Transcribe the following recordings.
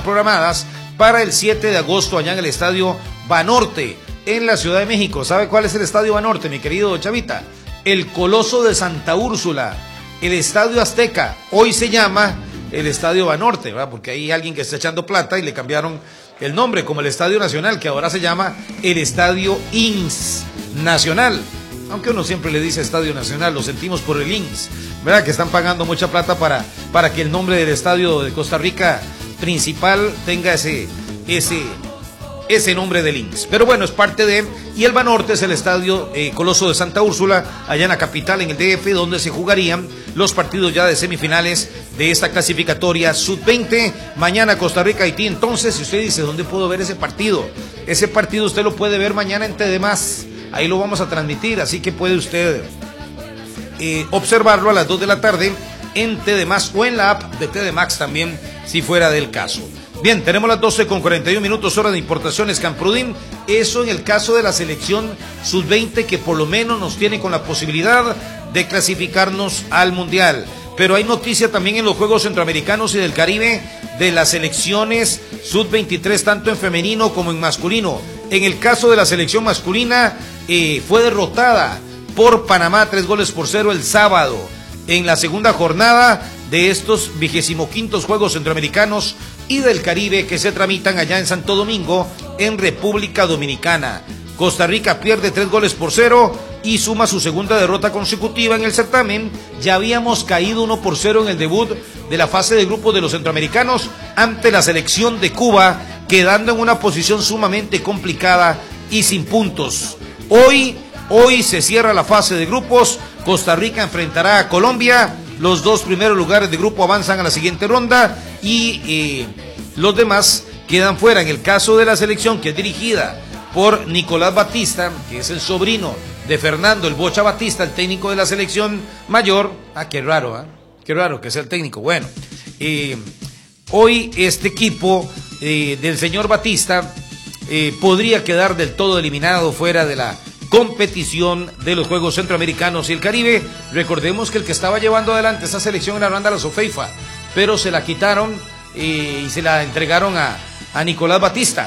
están programadas para el 7 de agosto allá en el Estadio Banorte, en la Ciudad de México. ¿Sabe cuál es el Estadio Banorte, mi querido Chavita? El Coloso de Santa Úrsula, el Estadio Azteca. Hoy se llama el Estadio Banorte, ¿verdad? Porque hay alguien que está echando plata y le cambiaron el nombre, como el Estadio Nacional, que ahora se llama el Estadio INS Nacional. Aunque uno siempre le dice Estadio Nacional, lo sentimos por el INS, ¿verdad? Que están pagando mucha plata para que el nombre del estadio de Costa Rica principal tenga ese nombre del INS. Pero bueno, es parte de... Y el Banorte es el Estadio Coloso de Santa Úrsula, allá en la capital, en el DF, donde se jugarían los partidos ya de semifinales de esta clasificatoria Sub-20. Mañana Costa Rica, Haití. Entonces, si usted dice, ¿dónde puedo ver ese partido? Ese partido usted lo puede ver mañana en TDMás. Ahí lo vamos a transmitir, así que puede usted observarlo a las 2 de la tarde en TDMás o en la app de TDMax también, si fuera del caso. Bien, tenemos las 12:41 hora de importaciones Camprudin. Eso en el caso de la selección Sub-20, que por lo menos nos tiene con la posibilidad de clasificarnos al Mundial. Pero hay noticia también en los Juegos Centroamericanos y del Caribe de las selecciones Sub-23, tanto en femenino como en masculino. En el caso de la selección masculina, fue derrotada por Panamá 3-0 el sábado, en la segunda jornada de estos 25º Juegos Centroamericanos y del Caribe que se tramitan allá en Santo Domingo, en República Dominicana. Costa Rica pierde 3-0 y suma su segunda derrota consecutiva en el certamen. Ya habíamos caído 1-0 en el debut de la fase de grupos de los centroamericanos ante la selección de Cuba, quedando en una posición sumamente complicada y sin puntos. Hoy se cierra la fase de grupos. Costa Rica enfrentará a Colombia. Los dos primeros lugares de grupo avanzan a la siguiente ronda y los demás quedan fuera. En el caso de la selección, que es dirigida por Nicolás Batista, que es el sobrino de Fernando el Bocha Batista, el técnico de la selección mayor. Qué raro, qué raro que sea el técnico. Bueno, hoy este equipo del señor Batista podría quedar del todo eliminado, fuera de la competición de los Juegos Centroamericanos y el Caribe. Recordemos que el que estaba llevando adelante esa selección era Randall Azofeifa, pero se la quitaron y se la entregaron a Nicolás Batista.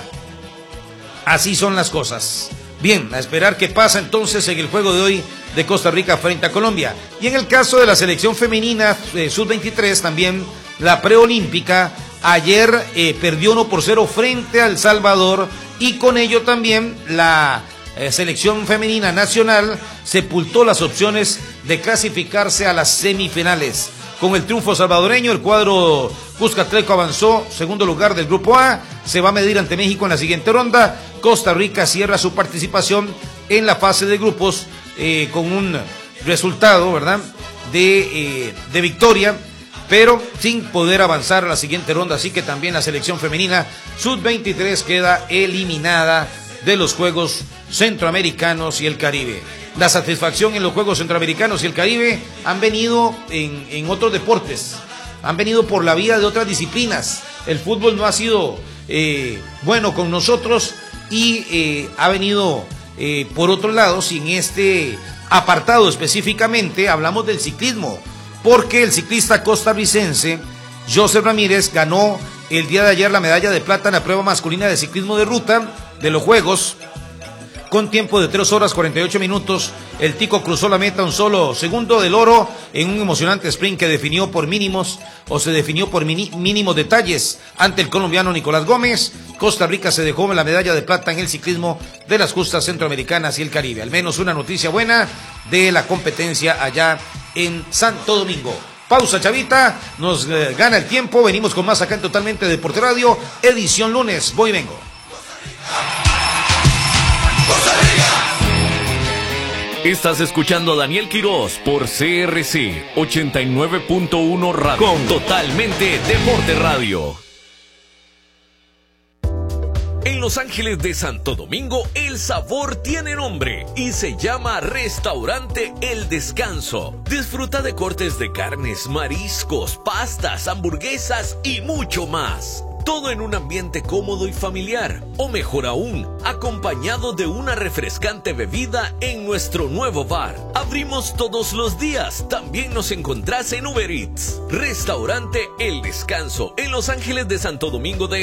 Así son las cosas. Bien, a esperar qué pasa entonces en el juego de hoy de Costa Rica frente a Colombia. Y en el caso de la selección femenina Sub-23, también la preolímpica, ayer perdió 1-0 frente a El Salvador, y con ello también la selección femenina nacional sepultó las opciones de clasificarse a las semifinales. Con el triunfo salvadoreño, el cuadro Cuscatleco avanzó segundo lugar del grupo A. Se va a medir ante México en la siguiente ronda. Costa Rica cierra su participación en la fase de grupos con un resultado, ¿verdad?, de victoria, pero sin poder avanzar a la siguiente ronda. Así que también la selección femenina Sub-23 queda eliminada de los Juegos Centroamericanos y el Caribe. La satisfacción en los Juegos Centroamericanos y el Caribe han venido en otros deportes, han venido por la vía de otras disciplinas. El fútbol no ha sido bueno con nosotros y ha venido por otros lados, y en este apartado específicamente hablamos del ciclismo, porque el ciclista costarricense Joseph Ramírez ganó el día de ayer la medalla de plata en la prueba masculina de ciclismo de ruta de los Juegos, con tiempo de 3 horas 48 minutos. El tico cruzó la meta un solo segundo del oro en un emocionante sprint que definió por mínimos, o se definió por mínimos detalles ante el colombiano Nicolás Gómez. Costa Rica se dejó la medalla de plata en el ciclismo de las justas centroamericanas y el Caribe. Al menos una noticia buena de la competencia allá en Santo Domingo. Pausa, Chavita, nos gana el tiempo. Venimos con más acá en Totalmente Deporte Radio, edición lunes. Voy y vengo. Estás escuchando a Daniel Quirós por CRC 89.1 Radio, con Totalmente Deporte Radio. En Los Ángeles de Santo Domingo, el sabor tiene nombre y se llama Restaurante El Descanso. Disfruta de cortes de carnes, mariscos, pastas, hamburguesas y mucho más. Todo en un ambiente cómodo y familiar, o mejor aún, acompañado de una refrescante bebida en nuestro nuevo bar. Abrimos todos los días. También nos encontrás en Uber Eats. Restaurante El Descanso, en Los Ángeles de Santo Domingo de